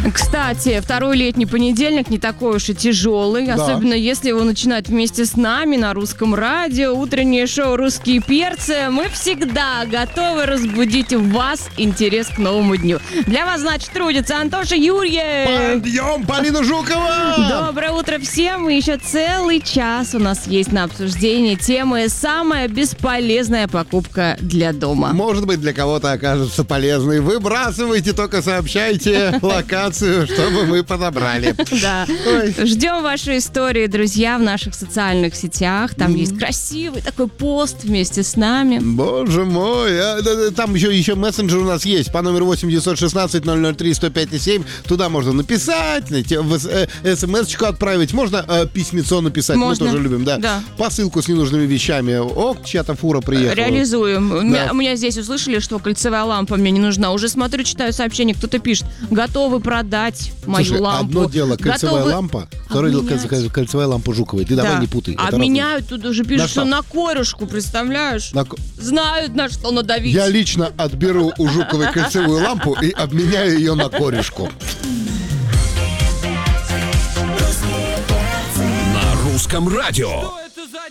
Кстати, второй летний понедельник не такой уж и тяжелый, особенно если его начинать вместе с нами на русском радио. Утреннее шоу «Русские перцы». Мы всегда готовы разбудить в вас интерес к новому дню. Для вас, значит, трудится Антоша Юрьев. Подъем, Полина Жукова! Доброе утро всем. И еще целый час у нас есть на обсуждение темы «Самая бесполезная покупка для дома». Может быть, для кого-то окажется полезной. Выбрасывайте, только сообщайте локацию, чтобы мы подобрали. Да. Ждем вашу историю, друзья, в наших социальных сетях. Там есть красивый такой пост вместе с нами. Боже мой. Там еще мессенджер у нас есть по номеру 8-916-003-105-7. Туда можно написать, смс-очку отправить. Можно письмецо написать. Можно. Мы тоже любим, да. Посылку с ненужными вещами. О, чья-то фура приехала. Реализуем. Да. У меня здесь услышали, что кольцевая лампа мне не нужна. Уже смотрю, читаю сообщение, кто-то пишет: готовы продать мою Слушай, лампу. одно дело кольцевая лампа, второе дело кольцевая лампа Жуковой. Ты давай не путай. Обменяют, тут уже пишут, На что? что на корюшку, представляешь? Знают, на что надавить. Я лично отберу у Жуковой кольцевую лампу и обменяю ее на корешку. На русском радио.